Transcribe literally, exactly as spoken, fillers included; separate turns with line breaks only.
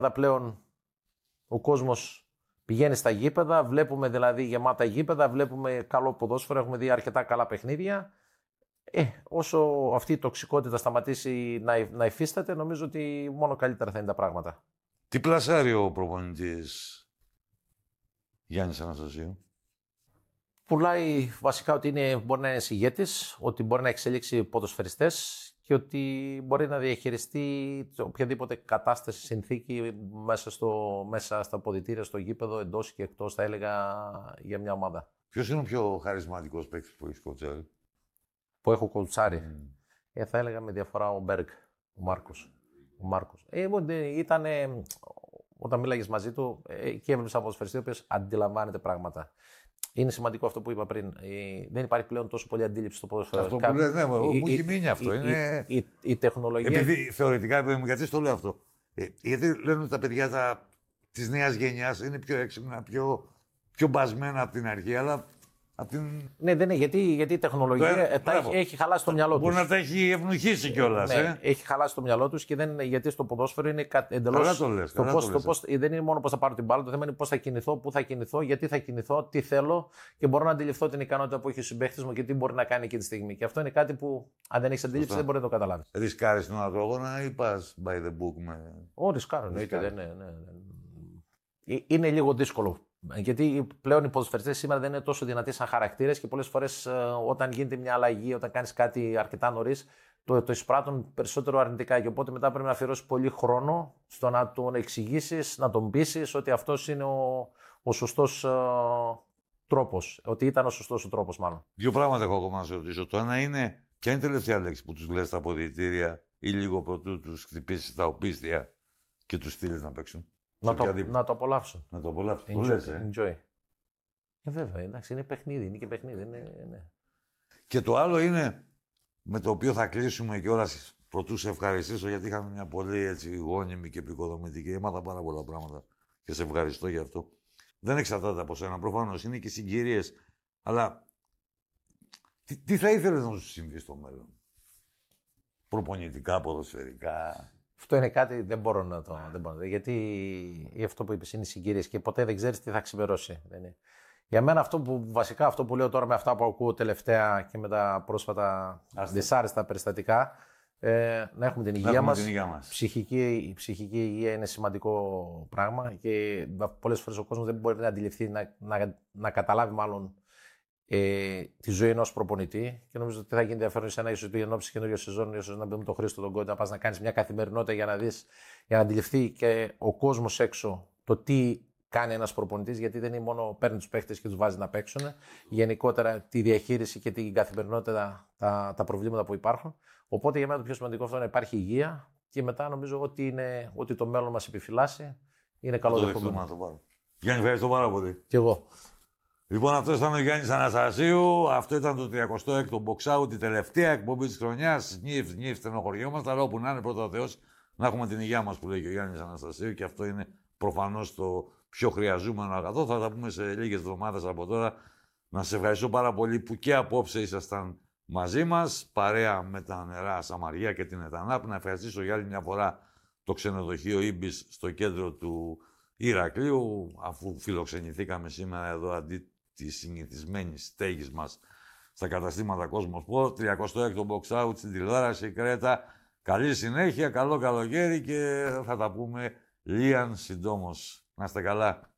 Πλέον ο κόσμος πηγαίνει στα γήπεδα, βλέπουμε δηλαδή γεμάτα γήπεδα, βλέπουμε καλό ποδόσφαιρο, έχουμε δει αρκετά καλά παιχνίδια. Ε, όσο αυτή η τοξικότητα σταματήσει να, να υφίσταται, νομίζω ότι μόνο καλύτερα θα είναι τα πράγματα.
Τι πλασάρει ο προπονητής Γιάννης Αναστασίου?
Πουλάει βασικά ότι είναι, μπορεί να είναι ηγέτης, ότι μπορεί να εξελίξει ποδοσφαιριστές και ότι μπορεί να διαχειριστεί οποιαδήποτε κατάσταση, συνθήκη μέσα, στο, μέσα στα αποδυτήρια, στο γήπεδο, εντός και εκτός, θα έλεγα, για μια ομάδα.
Ποιος είναι ο πιο χαρισματικός παίκτης που έχεις κοτσάρει?
Που έχω κοτσάρει. Mm. Ε, θα έλεγα με διαφορά ο Μπέργκ, ο Μάρκος. Ο Μάρκος. Ε, ήταν, όταν μίλαγες μαζί του, ε, και έβλεπες ένα ποδοσφαιριστή ο οποίος αντιλαμβάνεται πράγματα. Είναι σημαντικό αυτό που είπα πριν. Ε, δεν υπάρχει πλέον τόσο πολύ αντίληψη στο ποδόσφαιρο.
Αυτό που λέει, ναι, μου έχει μείνει αυτό.
Η,
είναι...
η, η, η τεχνολογία.
Επειδή θεωρητικά, γιατί στο λέω αυτό. Ε, γιατί λένε ότι τα παιδιά τα, της νέας γενιάς είναι πιο έξυπνα, πιο, πιο μπασμένα από την αρχή, αλλά από την...
Ναι, δεν είναι, γιατί, γιατί η τεχνολογία
το,
τα έχει, έχει χαλάσει το μυαλό τους.
Μπορεί να τα έχει ευνουχίσει κιόλας.
Ναι,
ε.
έχει χαλάσει το μυαλό τους και δεν είναι, γιατί στο ποδόσφαιρο είναι εντελώς.
Καλά το λες, καλά
πώς,
το λες.
πώς, δεν είναι μόνο πώς θα πάρω την μπάλα, το θέμα είναι πώς θα κινηθώ, πού θα κινηθώ, γιατί θα κινηθώ, τι θέλω και μπορώ να αντιληφθώ την ικανότητα που έχει ο συμπαίχτης μου και τι μπορεί να κάνει εκείνη τη στιγμή. Και αυτό είναι κάτι που αν δεν έχει αντίληψη δεν μπορεί να το καταλάβει.
Ρισκάρεις τον αγώνα ή πας by the book με.
Ω, ρισκάρω, εννοείται. Ναι, ναι, ναι. Είναι λίγο δύσκολο. Γιατί πλέον οι ποδοσφαιριστές σήμερα δεν είναι τόσο δυνατοί σαν χαρακτήρες και πολλές φορές όταν γίνεται μια αλλαγή, όταν κάνεις κάτι αρκετά νωρίς, το, το εισπράττουν περισσότερο αρνητικά. Και οπότε μετά πρέπει να αφιερώσεις πολύ χρόνο στο να τον εξηγήσεις, να τον πείσεις ότι αυτός είναι ο, ο σωστός uh, τρόπος. Ότι ήταν ο σωστός ο τρόπος, μάλλον.
Δύο πράγματα έχω ακόμα να σε ρωτήσω. Το ένα είναι, ποια είναι η τελευταία λέξη που τους λες στα αποδυτήρια ή λίγο πρωτού τους χτυπήσεις τα οπίστια και τους στείλεις να παίξουν?
Να το, να το απολαύσουν.
Να το απολαύσουν.
Enjoy.
Το λες, ε.
Enjoy. Ε, βέβαια, εντάξει, είναι παιχνίδι, είναι και παιχνίδι. Είναι, ναι.
Και το άλλο είναι, με το οποίο θα κλείσουμε κιόλας, πρωτού σε ευχαριστήσω, γιατί είχαμε μια πολύ έτσι γόνιμη και επικοδομητική. Έμαθα πάρα πολλά πράγματα και σε ευχαριστώ γι' αυτό. Δεν εξαρτάται από σένα, προφανώς είναι και συγκυρίες. Αλλά τι, τι θα ήθελες να σου συμβεί στο μέλλον? Προπονητικά, ποδοσφαιρικά.
Αυτό είναι κάτι, δεν μπορώ να το. Δεν μπορώ, γιατί αυτό που είπες είναι συγκυρίες και ποτέ δεν ξέρεις τι θα ξημερώσει. Δεν είναι. Για μένα αυτό που βασικά αυτό που λέω τώρα με αυτά που ακούω τελευταία και με τα πρόσφατα δυσάρεστα περιστατικά, ε, να έχουμε την υγεία μας.
Την υγεία μας.
Ψυχική, η ψυχική υγεία είναι σημαντικό πράγμα και πολλές φορές ο κόσμος δεν μπορεί να αντιληφθεί, να, να, να καταλάβει μάλλον ε, τη ζωή ενός προπονητή. Και νομίζω ότι θα γίνει ενδιαφέρον σε ένα ίσως ότι ενώπιση καινούριο σεζόν, ίσως να μπούμε τον Χρήστο τον Κόντα, να πας να κάνεις μια καθημερινότητα για να δεις, για να αντιληφθεί και ο κόσμος έξω το τι κάνει ένας προπονητής, γιατί δεν είναι μόνο παίρνει τους παίχτες και τους βάζει να παίξουν. Γενικότερα τη διαχείριση και την καθημερινότητα, τα, τα προβλήματα που υπάρχουν. Οπότε για μένα το πιο σημαντικό αυτό είναι να υπάρχει υγεία και μετά νομίζω ότι, είναι, ότι το μέλλον μας επιφυλάσσει. Είναι καλό δεχόμενο.
Γιάννη, ευχαριστώ πάρα πολύ.
Κι εγώ.
Λοιπόν, αυτό ήταν ο Γιάννης Αναστασίου. Αυτό ήταν το τριακοστό έκτο Box Out, η τελευταία εκπομπή της χρονιάς. Νιφ, νιφ, στενοχωριόμαστε, αλλά όπου να είναι πρώτα ο Θεός, να έχουμε την υγεία μας που λέει και ο Γιάννης Αναστασίου και αυτό είναι προφανώς το πιο χρειαζόμενο αγαθό. Θα τα πούμε σε λίγες εβδομάδες από τώρα. Να σε ευχαριστώ πάρα πολύ που και απόψε ήσασταν μαζί μας, παρέα με τα νερά Σαμαριά και την Ετανάπ. Να ευχαριστήσω για άλλη μια φορά το ξενοδοχείο Ήμπις στο κέντρο του Ηρακλείου, αφού φιλοξενηθήκαμε σήμερα εδώ αντί της συνηθισμένης στέγης μας στα καταστήματα Cosmosport. τριακοστό έκτο Box Out στην τηλεόραση Κρέτα. Καλή συνέχεια, καλό καλοκαίρι και θα τα πούμε λίαν συντόμως. Να είστε καλά.